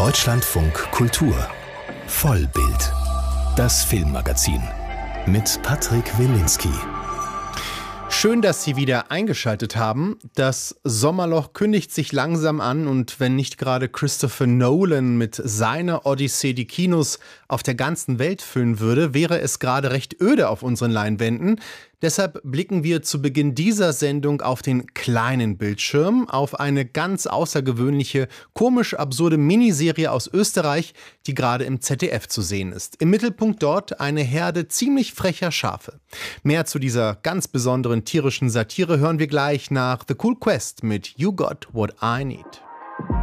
Deutschlandfunk Kultur Vollbild, das Filmmagazin mit Patrick Wilinski. Schön, dass Sie wieder eingeschaltet haben. Das Sommerloch kündigt sich langsam an und wenn nicht gerade Christopher Nolan mit seiner Odyssee die Kinos auf der ganzen Welt füllen würde, wäre es gerade recht öde auf unseren Leinwänden. Deshalb blicken wir zu Beginn dieser Sendung auf den kleinen Bildschirm, auf eine ganz außergewöhnliche, komisch-absurde Miniserie aus Österreich, die gerade im ZDF zu sehen ist. Im Mittelpunkt dort eine Herde ziemlich frecher Schafe. Mehr zu dieser ganz besonderen tierischen Satire hören wir gleich nach The Cool Quest mit You Got What I Need.